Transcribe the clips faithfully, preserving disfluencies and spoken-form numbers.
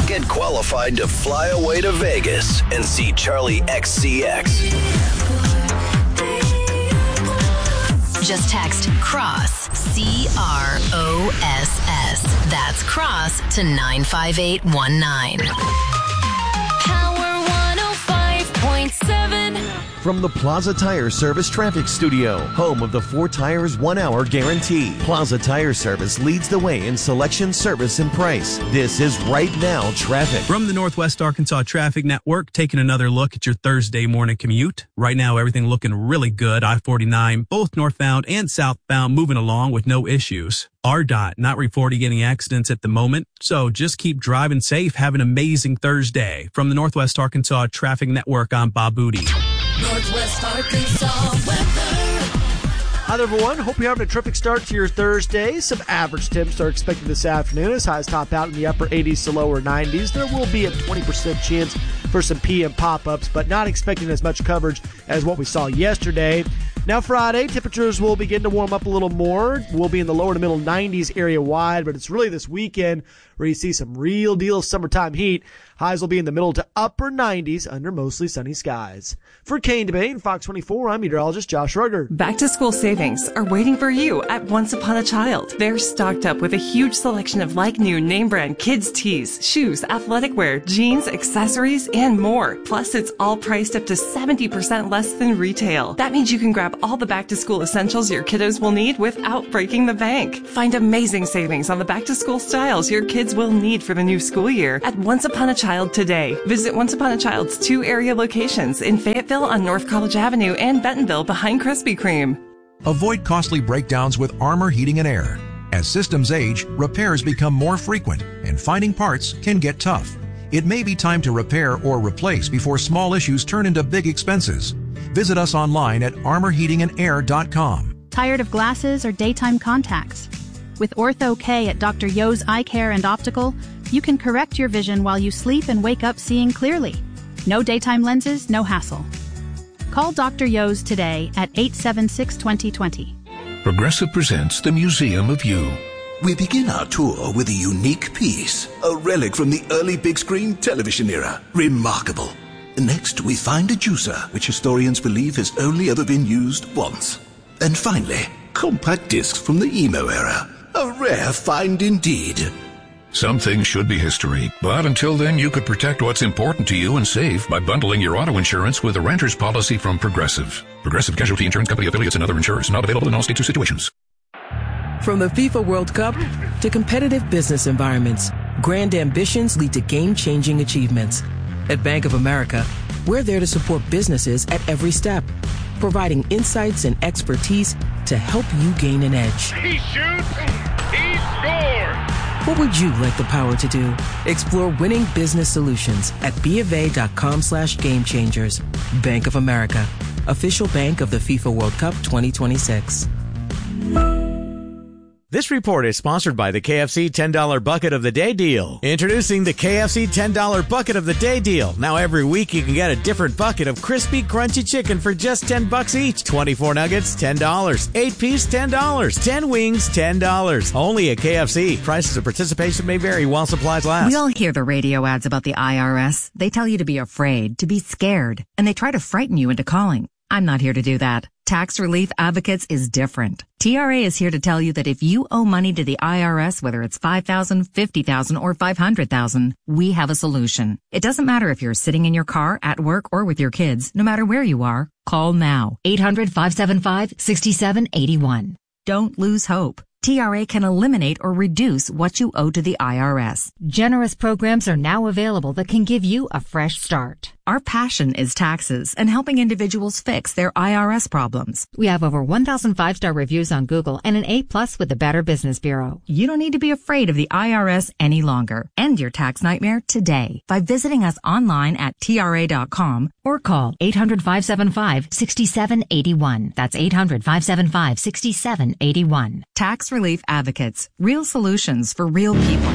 Get qualified to fly away to Vegas and see Charlie X C X. Just text CROSS, C R O S S. That's CROSS to nine five eight one nine. Power one oh five point seven. From the Plaza Tire Service Traffic Studio, home of the four tires, one hour guarantee. Plaza Tire Service leads the way in selection, service, and price. This is Right Now Traffic. From the Northwest Arkansas Traffic Network, taking another look at your Thursday morning commute. Right now, everything looking really good. I forty-nine, both northbound and southbound, moving along with no issues. R D O T not reporting any accidents at the moment, so just keep driving safe. Have an amazing Thursday. From the Northwest Arkansas Traffic Network, I'm Bob Booty. Northwest Arkansas weather. Hi there, everyone. Hope you're having a terrific start to your Thursday. Some average temps are expected this afternoon as highs top out in the upper eighties to lower nineties. There will be a twenty percent chance for some P M pop-ups, but not expecting as much coverage as what we saw yesterday. Now Friday, temperatures will begin to warm up a little more. We'll be in the lower to middle nineties area wide, but it's really this weekend where you see some real deal summertime heat. Highs will be in the middle to upper nineties under mostly sunny skies. For Kane Debate, Fox twenty-four, I'm meteorologist Josh Ruger. Back to school savings are waiting for you at Once Upon a Child. They're stocked up with a huge selection of like-new name brand kids' tees, shoes, athletic wear, jeans, accessories, and more. Plus, it's all priced up to seventy percent less than retail. That means you can grab all the back-to-school essentials your kiddos will need without breaking the bank. Find amazing savings on the back-to-school styles your kids will need for the new school year at Once Upon a Child today. Visit Once Upon a Child's two area locations in Fayetteville on North College Avenue and Bentonville behind Krispy Kreme. Avoid costly breakdowns with Armor Heating and Air. As systems age, repairs become more frequent, and finding parts can get tough. It may be time to repair or replace before small issues turn into big expenses. Visit us online at armor heating and air dot com. Tired of glasses or daytime contacts? With Ortho-K at Doctor Yo's Eye Care and Optical, you can correct your vision while you sleep and wake up seeing clearly. No daytime lenses, no hassle. Call Doctor Yo's today at eight seven six, two zero two zero. Progressive presents the Museum of You. We begin our tour with a unique piece, a relic from the early big screen television era. Remarkable. Next, we find a juicer, which historians believe has only ever been used once. And finally, compact discs from the emo era. A rare find indeed. Some things should be history, but until then you could protect what's important to you and save by bundling your auto insurance with a renter's policy from Progressive. Progressive Casualty Insurance Company affiliates and other insurers. Not available in all states or situations. From the FIFA World Cup to competitive business environments, grand ambitions lead to game-changing achievements. At Bank of America, we're there to support businesses at every step, providing insights and expertise to help you gain an edge. He shoots, he scores! What would you like the power to do? Explore winning business solutions at BofA.com slash game changers. Bank of America, official bank of the FIFA World Cup twenty twenty-six. This report is sponsored by the K F C ten dollar Bucket of the Day deal. Introducing the K F C ten dollar Bucket of the Day deal. Now every week you can get a different bucket of crispy, crunchy chicken for just ten bucks each. twenty-four nuggets, ten dollars. eight piece, ten dollars. ten wings, ten dollars. Only at K F C. Prices of participation may vary while supplies last. We all hear the radio ads about the I R S. They tell you to be afraid, to be scared, and they try to frighten you into calling. I'm not here to do that. Tax Relief Advocates is different. T R A is here to tell you that if you owe money to the I R S, whether it's five thousand dollars, fifty thousand dollars, or five hundred thousand dollars, we have a solution. It doesn't matter if you're sitting in your car, at work, or with your kids. No matter where you are, call now. eight hundred, five seven five, six seven eight one. Don't lose hope. T R A can eliminate or reduce what you owe to the I R S. Generous programs are now available that can give you a fresh start. Our passion is taxes and helping individuals fix their I R S problems. We have over one thousand five-star reviews on Google and an A plus with the Better Business Bureau. You don't need to be afraid of the I R S any longer. End your tax nightmare today by visiting us online at T R A dot com or call eight hundred, five seven five, six seven eight one. That's eight hundred, five seven five, six seven eight one. Tax Relief Advocates. Real solutions for real people.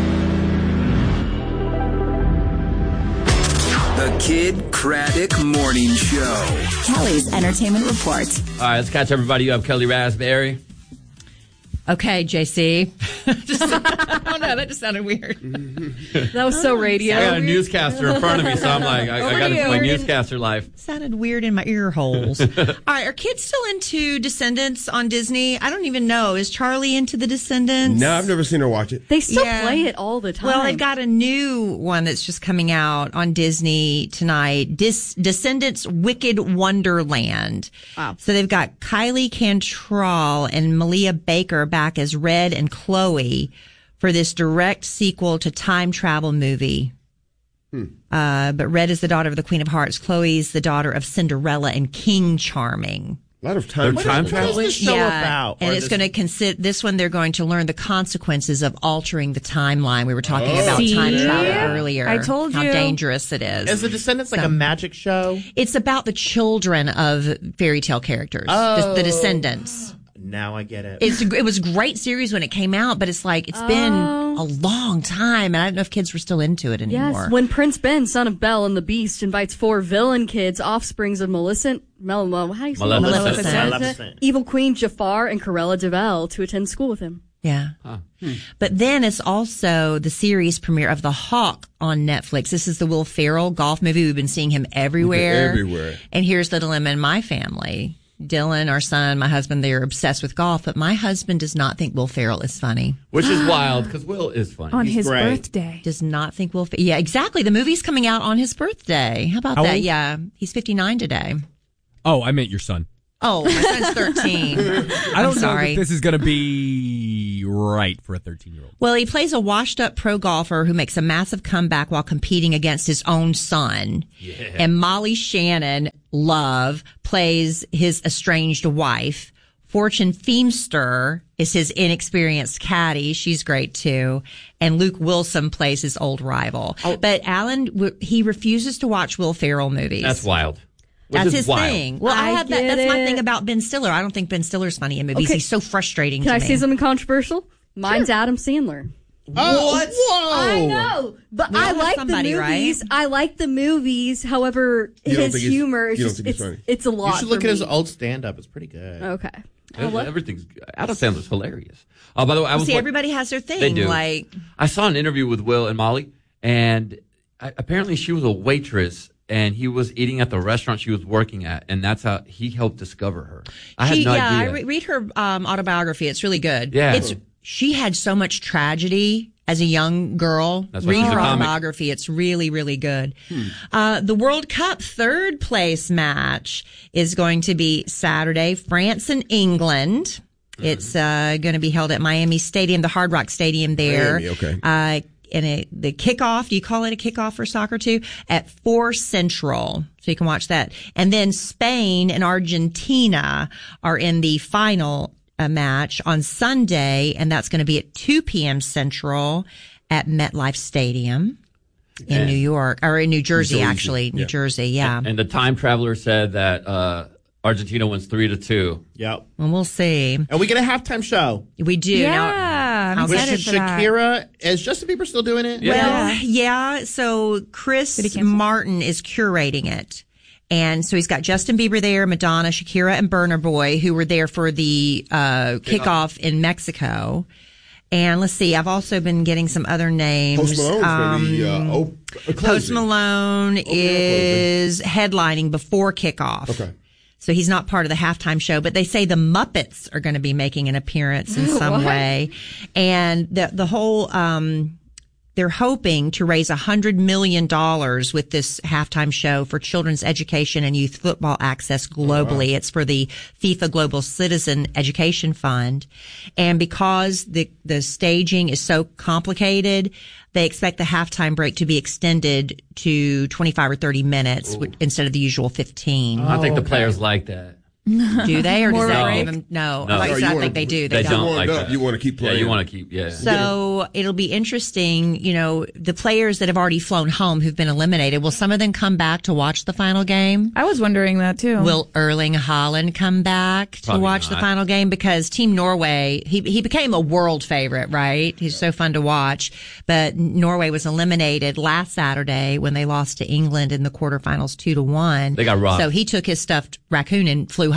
The Kid Craddock Morning Show. Kelly's Entertainment Report. All right, let's catch everybody. You have Kelly Raspberry. Okay, J C. Oh no, that just sounded weird. That was so radio. I got a newscaster in front of me, so I'm like, I, I got to my newscaster life. Sounded weird in my ear holes. All right, are kids still into Descendants on Disney? I don't even know. Is Charlie into the Descendants? No, I've never seen her watch it. They still Yeah. play it all the time. Well, they've got a new one that's just coming out on Disney tonight. Dis- Descendants Wicked Wonderland. Wow. So they've got Kylie Cantrell and Malia Baker back as Red and Chloe for this direct sequel to time travel movie. Hmm. Uh, but Red is the daughter of the Queen of Hearts. Chloe's the daughter of Cinderella and King Charming. A lot of time, They're time traveling. What is this show yeah, about? and Or it's this- going to consider this one. They're going to learn the consequences of altering the timeline. We were talking Oh. about See? time travel earlier. I told how you. dangerous it is. Is the Descendants like So- a magic show? It's about the children of fairy tale characters, Oh. the, the descendants. Now I get it. It's it was a great series when it came out, but it's like it's been Oh. a long time, and I don't know if kids were still into it anymore. Yes, when Prince Ben, son of Belle and the Beast, invites four villain kids, offsprings of Maleficent, Mel, Mel, how do you say it? Maleficent. Maleficent. Maleficent. Evil Queen Jafar and Corella Deville to attend school with him. Yeah. But then it's also the series premiere of The Hawk on Netflix. This is the Will Ferrell golf movie. We've been seeing him everywhere. Everywhere. And here's the dilemma in my family. Dylan, our son, my husband, they're obsessed with golf, but my husband does not think Will Ferrell is funny. Which is wild, because Will is funny. On He's his great. birthday. Does not think Will Ferrell. Yeah, exactly. The movie's coming out on his birthday. How about How that? old? Yeah. He's fifty-nine today. Oh, I meant your son. Oh, my son's thirteen. I don't I'm know sorry. if this is going to be right for a thirteen-year-old. Well, he plays a washed-up pro golfer who makes a massive comeback while competing against his own son. Yeah. And Molly Shannon, Love, plays his estranged wife. Fortune Feimster is his inexperienced caddy. She's great too. And Luke Wilson plays his old rival. Oh. But Alan, w- he refuses to watch Will Ferrell movies. That's wild. Which That's is his wild. thing. Well, I, I have that. get That's my it. thing about Ben Stiller. I don't think Ben Stiller's funny in movies. Okay. He's so frustrating Can to I me. say something controversial? Mine's Adam Sandler. Oh, what? Whoa! I know, but We I all have like the somebody, movies. right? I like the movies. However, You don't his think he's- humor is you don't just think he's it's, funny? it's a lot. You should look for at his me. old stand-up. It's pretty good. Okay. Ev- Everything's Adam Sandler's hilarious. Oh, by the way, I Well, was see, wa- everybody has their thing. They do. Like, I saw an interview with Will and Molly, and I, apparently she was a waitress, and he was eating at the restaurant she was working at, and that's how he helped discover her. I she, had no yeah, idea. I re- read her um, autobiography. It's really good. Yeah. It's she had so much tragedy as a young girl. That's why read she's her a comic. autobiography. It's really, really good. Uh, the World Cup third place match is going to be Saturday, France and England. It's uh, going to be held at Miami Stadium, the Hard Rock Stadium there. Miami, okay. Uh, and it, the kickoff, do you call it a kickoff for soccer too? At four Central. So you can watch that. And then Spain and Argentina are in the final uh, match on Sunday, and that's going to be at two p.m. Central at MetLife Stadium in And- New York, or in New Jersey, Jersey, actually. New yeah. Jersey, yeah. And the time traveler said that uh, Argentina wins three to two. Yep. Well, we'll see. And we get a halftime show. We do. Now, Yeah, I'm With excited for that. Shakira. Is Justin Bieber still doing it? Well, yeah. So Chris Martin is curating it. And so he's got Justin Bieber there, Madonna, Shakira, and Burna Boy, who were there for the uh, kickoff in Mexico. And let's see, I've also been getting some other names. Post Malone's maybe, uh, oh, uh, Post closing. Malone is headlining before kickoff. Okay. So he's not part of the halftime show, but they say the Muppets are going to be making an appearance in some What? way. And the, the whole, um, they're hoping to raise a hundred million dollars with this halftime show for children's education and youth football access globally. It's for the FIFA Global Citizen Education Fund. And because the, the staging is so complicated, they expect the halftime break to be extended to twenty-five or thirty minutes w- instead of the usual fifteen. I think the players like that. Do they, or does More that right. give them? No, No. I, like I No, said, you I wanna- think they do. They, They don't like up, that. you want to keep playing. Yeah, you want to keep, yeah. So it'll be interesting, you know, the players that have already flown home who've been eliminated, will some of them come back to watch the final game? I was wondering that too. Will Erling Haaland come back to Probably watch the not. final game? Because Team Norway, he he became a world favorite, right? He's so fun to watch. But Norway was eliminated last Saturday when they lost to England in the quarterfinals two to one. They got robbed. So he took his stuffed raccoon and flew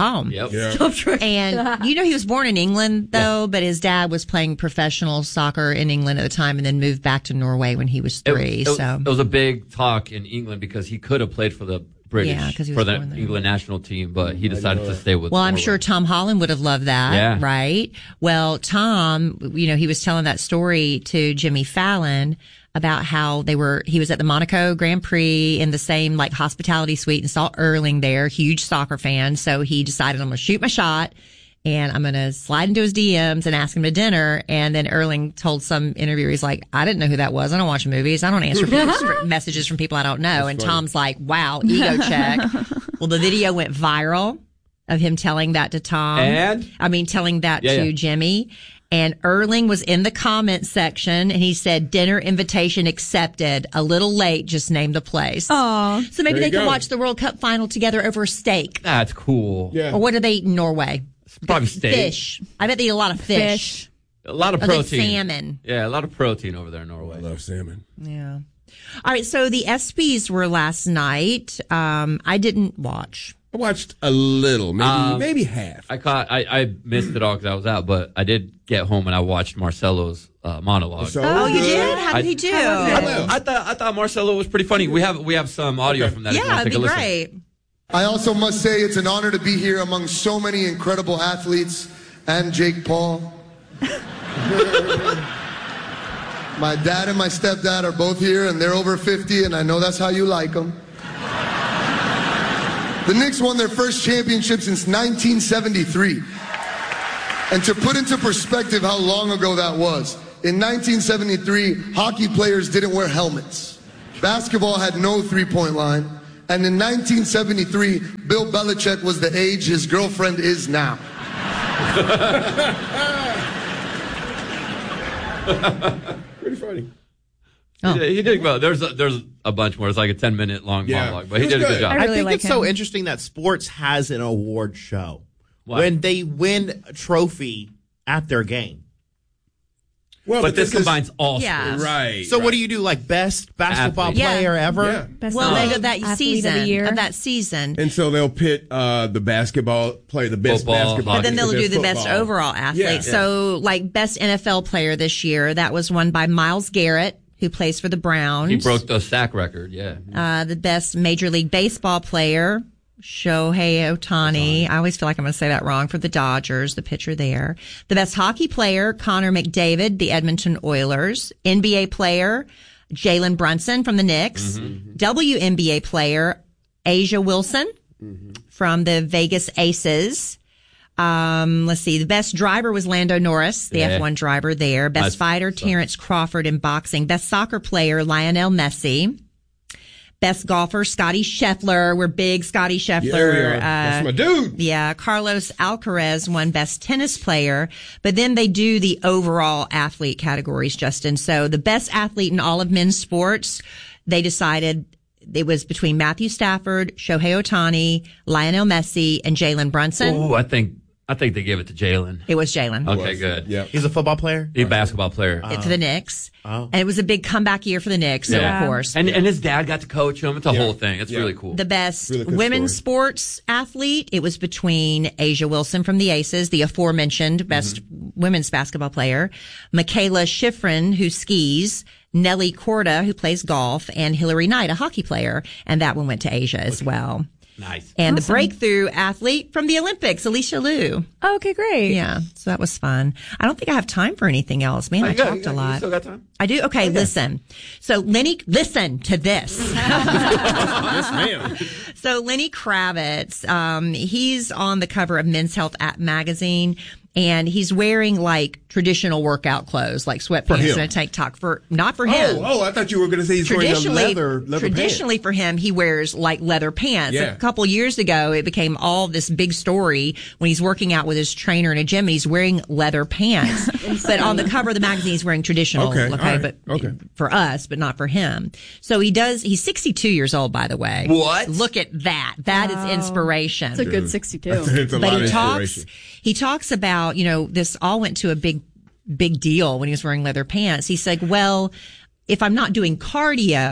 home. Yep. Yeah. Stop trying. And you know, he was born in England though, but his dad was playing professional soccer in England at the time and then moved back to Norway when he was three. It, it, so it was a big talk in England because he could have played for the British, Yeah, 'cause he was for the born there. England national team, but he decided to stay with Well, I'm Norway. sure Tom Holland would have loved that, Yeah. right? Well, Tom, you know, he was telling that story to Jimmy Fallon about how they were, he was at the Monaco Grand Prix in the same like hospitality suite and saw Erling there, huge soccer fan. So he decided, I'm going to shoot my shot and I'm going to slide into his D Ms and ask him to dinner. And then Erling told some interviewer, he's like, I didn't know who that was. I don't watch movies. I don't answer people- messages from people I don't know. And funny. Tom's like, wow, ego check. Well, the video went viral of him telling that to Tom. And? I mean, telling that Yeah, to yeah. Jimmy. And Erling was in the comment section and he said, dinner invitation accepted. A little late, just name the place. Oh, So maybe There they you can go. watch the World Cup final together over a steak. That's cool. Yeah. Or what do they eat in Norway? Probably steak. Fish. I bet they eat a lot of fish. Fish. A lot of A good protein. salmon. Yeah, a lot of protein over there in Norway. I love salmon. Yeah. All right. So the ESPYs were last night. Um, I didn't watch. I watched a little, maybe Um, maybe half. I caught. I, I missed it all because I was out, but I did get home and I watched Marcelo's uh, monologue. So Oh, you good. did? How did I- he do? How I thought I thought Marcelo was pretty funny. We have we have some audio from that. if you Yeah, wanna it'd take be a listen. great. I also must say it's an honor to be here among so many incredible athletes and Jake Paul. My dad and my stepdad are both here and they're over fifty and I know that's how you like them. The Knicks won their first championship since nineteen seventy-three. And to put into perspective how long ago that was, in nineteen seventy-three, hockey players didn't wear helmets. Basketball had no three-point line. And in nineteen seventy-three, Bill Belichick was the age his girlfriend is now. Pretty funny. Oh. He did, he did well. There's a, there's a bunch more. It's like a ten minute long Yeah. monologue, but he It was did a good good. job. I I really think like it's so him. interesting that sports has an award show. Why? When they win a trophy at their game. Well, but this is- combines all Yeah. sports. Right. So right. what do you do? Like best basketball Athlete. Yeah. player ever? Yeah. Best Well, athlete of that of season, the year. of that season. And so they'll pit uh, the basketball player, the best Football, basketball. But then they'll against do the best football. overall athlete. Yeah. So, like, best N F L player this year, that was won by Myles Garrett, who plays for the Browns. He broke the sack record. Yeah. Uh, the best Major League Baseball player, Shohei Ohtani. I always feel like I'm going to say that wrong, for the Dodgers, the pitcher there. The best hockey player, Connor McDavid, the Edmonton Oilers. N B A player, Jalen Brunson from the Knicks. W N B A player, Asia Wilson from the Vegas Aces. Um, let's see. The best driver was Lando Norris, the Yeah. F one driver there. Best Nice fighter, stuff. Terrence Crawford in boxing. Best soccer player, Lionel Messi. Best golfer, Scotty Scheffler. We're big Scotty Scheffler. Yeah, we are. Uh, That's my dude. Yeah, Carlos Alcaraz won best tennis player, but then they do the overall athlete categories, Justin. So the best athlete in all of men's sports, they decided it was between Matthew Stafford, Shohei Ohtani, Lionel Messi, and Jalen Brunson. Ooh, I think I think they gave it to Jalen. It was Jalen. Okay, good. Yeah. He's a football player? He's a basketball player. For the Knicks. Oh. And it was a big comeback year for the Knicks, so Yeah. of course. And and his dad got to coach him. It's a Yeah. whole thing. It's Yeah. really cool. The best Really good women's story. sports athlete, it was between Asia Wilson from the Aces, the aforementioned best women's basketball player, Michaela Schifrin, who skis, Nelly Korda, who plays golf, and Hillary Knight, a hockey player. And that one went to Asia as well. Nice. And the Awesome. breakthrough athlete from the Olympics, Alicia Liu. Oh, okay, great. Yeah, so that was fun. I don't think I have time for anything else. Man, Oh, I you got- talked you got- a you lot. still got time? I do? Okay, listen. So Lenny, listen to this. Yes, ma'am. So Lenny Kravitz, um, he's on the cover of Men's Health App magazine, and he's wearing like traditional workout clothes, like sweatpants him. and a tank top. For not for him. Oh, oh, I thought you were going to say he's wearing a Traditionally, leather, leather traditionally for him, he wears like leather pants. Yeah. A couple years ago, it became all this big story when he's working out with his trainer in a gym and he's wearing leather pants. But on the cover of the magazine, he's wearing traditional. Okay, Okay, all right, but okay. for us, but not for him. So he does. He's sixty-two years old, by the way. What? Look at that. That Wow. is inspiration. It's a good sixty-two. It's a But lot he of talks. inspiration. He talks about, you know, this all went to a big, big deal when he was wearing leather pants. He said, well, if I'm not doing cardio,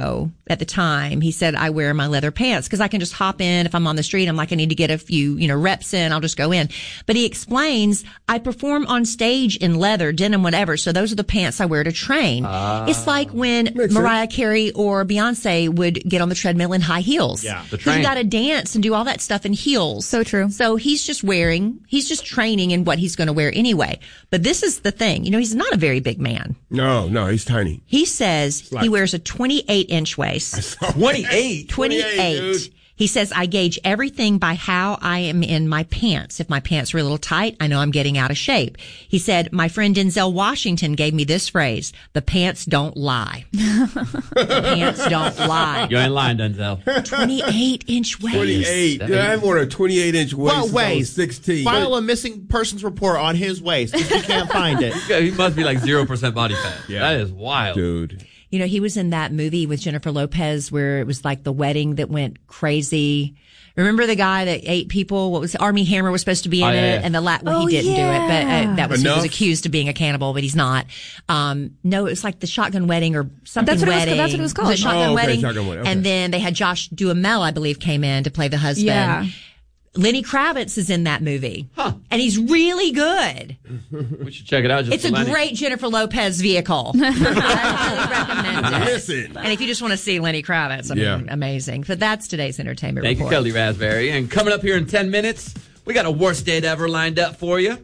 at the time. He said, I wear my leather pants because I can just hop in if I'm on the street. I'm like, I need to get a few, you know, reps in. I'll just go in. But he explains, I perform on stage in leather, denim, whatever. So those are the pants I wear to train. Uh, it's like when Mariah sense. Carey or Beyonce would get on the treadmill in high heels. Yeah, the train. You got to dance and do all that stuff in heels. So true. So he's just wearing, he's just training in what he's going to wear anyway. But this is the thing. You know, he's not a very big man. No, no, he's tiny. He says like, he wears a twenty-eight inch waist. twenty-eight? twenty-eight. He says, I gauge everything by how I am in my pants. If my pants are a little tight, I know I'm getting out of shape. He said, my friend Denzel Washington gave me this phrase, the pants don't lie. The pants don't lie. You ain't lying, Denzel. twenty-eight inch waist. twenty-eight. Yeah, I wore a twenty-eight inch waist. What waist? sixteen. File a missing persons report on his waist if you can't find it. He must be like zero percent body fat. Yeah. That is wild. Dude. You know, he was in that movie with Jennifer Lopez where it was like the wedding that went crazy. Remember the guy that ate people? What was Armie Hammer was supposed to be in oh, yeah, it, yeah. and the la- well, oh, he didn't yeah. do it, but uh, that was Enough. he was accused of being a cannibal, but he's not. Um, no, it was like the Shotgun Wedding or something. That's what wedding. It was, that's what it was called. The Shotgun oh, okay, Wedding. Shotgun Wedding. Okay. And then they had Josh Duhamel, I believe, came in to play the husband. Yeah. Lenny Kravitz is in that movie, huh. and he's really good. We should check it out. Just it's a Lenny. great Jennifer Lopez vehicle. I highly recommend it. Listen. And if you just want to see Lenny Kravitz, I mean, Yeah. amazing. But that's today's entertainment Thank report. you, Kelly Raspberry. And coming up here in ten minutes, we got a worst date ever lined up for you.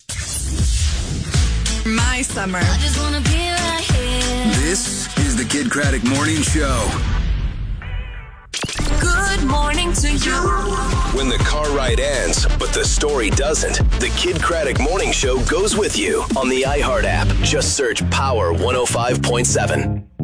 My summer. I just wanna be right here. This is the Kid Craddock Morning Show. Good morning to you. When the car ride ends, but the story doesn't, the Kid Craddock Morning Show goes with you on the iHeart app. Just search Power one oh five point seven.